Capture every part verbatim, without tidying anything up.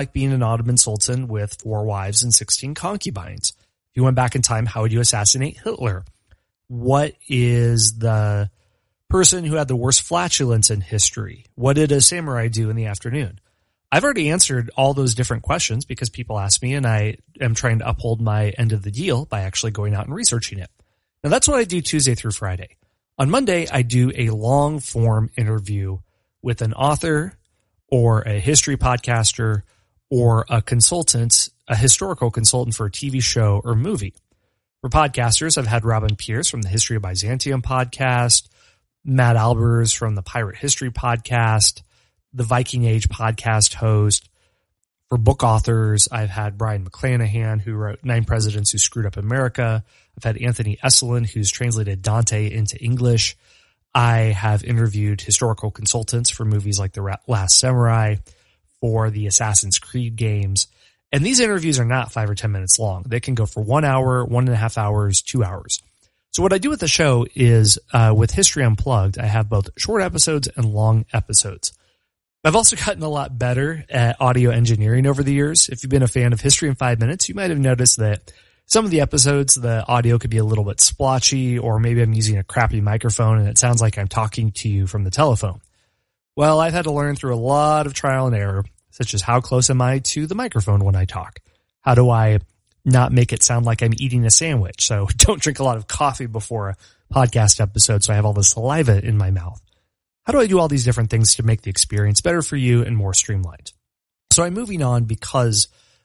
like being an Ottoman sultan with four wives and sixteen concubines? If you went back in time, how would you assassinate Hitler? What is the person who had the worst flatulence in history? What did a samurai do in the afternoon? I've already answered all those different questions because people ask me, and I am trying to uphold my end of the deal by actually going out and researching it. Now, that's what I do Tuesday through Friday. On Monday, I do a long-form interview with an author or a history podcaster or a consultant, a historical consultant for a T V show or movie. For podcasters, I've had Robin Pierce from the History of Byzantium podcast, Matt Albers from the Pirate History podcast, the Viking Age podcast host. For book authors, I've had Brian McClanahan, who wrote Nine Presidents Who Screwed Up America. I've had Anthony Esolen, who's translated Dante into English. I have interviewed historical consultants for movies like The Last Samurai, for the Assassin's Creed games. And these interviews are not five or ten minutes long. They can go for one hour, one and a half hours, two hours. So what I do with the show is, uh, with History Unplugged, I have both short episodes and long episodes. I've also gotten a lot better at audio engineering over the years. If you've been a fan of History in Five Minutes, you might have noticed that some of the episodes, the audio could be a little bit splotchy, or maybe I'm using a crappy microphone and it sounds like I'm talking to you from the telephone. Well, I've had to learn through a lot of trial and error, such as how close am I to the microphone when I talk? How do I not make it sound like I'm eating a sandwich? So don't drink a lot of coffee before a podcast episode so I have all the saliva in my mouth. How do I do all these different things to make the experience better for you and more streamlined? So I'm moving on because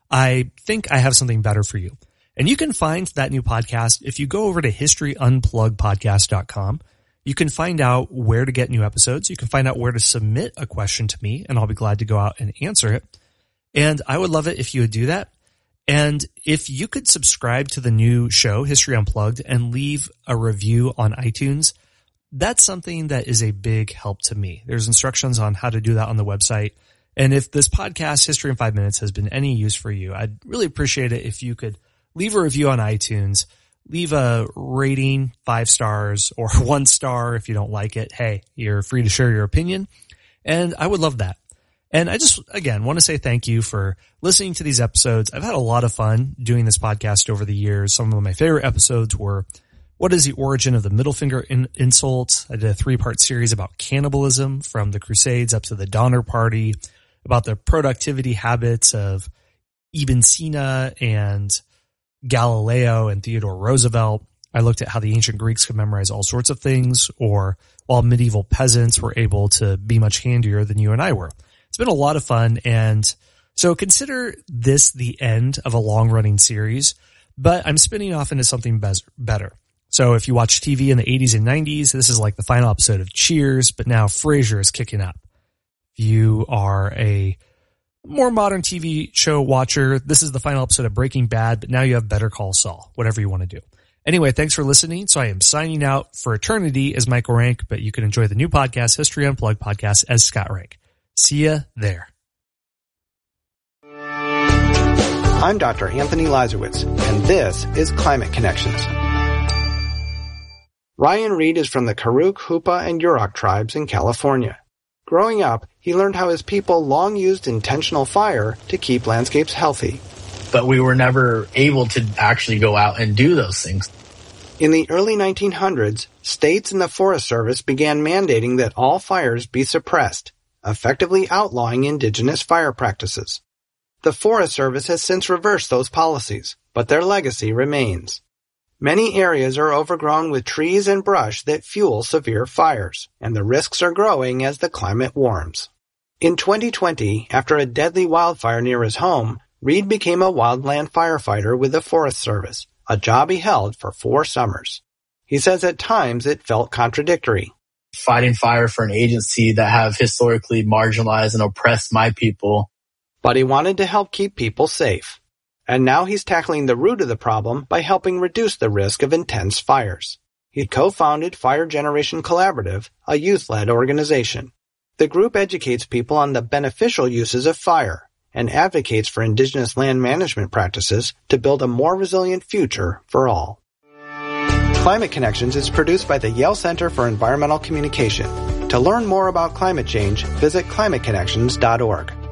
I think I have something better for you. And you can find that new podcast if you go over to history unplugged podcast dot com. You can find out where to get new episodes. You can find out where to submit a question to me, and I'll be glad to go out and answer it. And I would love it if you would do that. And if you could subscribe to the new show, History Unplugged, and leave a review on iTunes, that's something that is a big help to me. There's instructions on how to do that on the website. And if this podcast, History in Five Minutes, has been any use for you, I'd really appreciate it if you could leave a review on iTunes, leave a rating, five stars or one star if you don't like it. Hey, you're free to share your opinion. And I would love that. And I just, again, want to say thank you for listening to these episodes. I've had a lot of fun doing this podcast over the years. Some of my favorite episodes were, what is the origin of the middle finger in- insult? I did a three-part series about cannibalism from the Crusades up to the Donner Party, about the productivity habits of Ibn Sina and Galileo and Theodore Roosevelt. I looked at how the ancient Greeks could memorize all sorts of things, or while medieval peasants were able to be much handier than you and I were. It's been a lot of fun, and so consider this the end of a long-running series, but I'm spinning off into something better. So if you watch T V in the eighties and nineties, this is like the final episode of Cheers, but now Frasier is kicking up. If you are a more modern T V show watcher, this is the final episode of Breaking Bad, but now you have Better Call Saul, whatever you want to do. Anyway, thanks for listening. So I am signing out for eternity as Michael Rank, but you can enjoy the new podcast, History Unplugged podcast, as Scott Rank. See ya there. I'm Doctor Anthony Lazarowitz, and this is Climate Connections. Ryan Reed is from the Karuk, Hupa, and Yurok tribes in California. Growing up, he learned how his people long used intentional fire to keep landscapes healthy. But we were never able to actually go out and do those things. In the early nineteen hundreds, states and the Forest Service began mandating that all fires be suppressed, effectively outlawing indigenous fire practices. The Forest Service has since reversed those policies, but their legacy remains. Many areas are overgrown with trees and brush that fuel severe fires, and the risks are growing as the climate warms. In twenty twenty, after a deadly wildfire near his home, Reed became a wildland firefighter with the Forest Service, a job he held for four summers. He says at times it felt contradictory. Fighting fire for an agency that have historically marginalized and oppressed my people. But he wanted to help keep people safe. And now he's tackling the root of the problem by helping reduce the risk of intense fires. He co-founded Fire Generation Collaborative, a youth-led organization. The group educates people on the beneficial uses of fire and advocates for indigenous land management practices to build a more resilient future for all. Climate Connections is produced by the Yale Center for Environmental Communication. To learn more about climate change, visit climate connections dot org.